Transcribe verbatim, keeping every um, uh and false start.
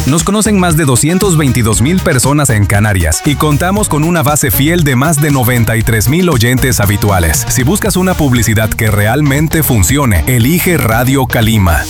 Nos conocen más de doscientas veintidós mil personas en Canarias y contamos con una base fiel de más de noventa y tres mil oyentes habituales. Si buscas una publicidad que realmente funcione, elige Radio Calima.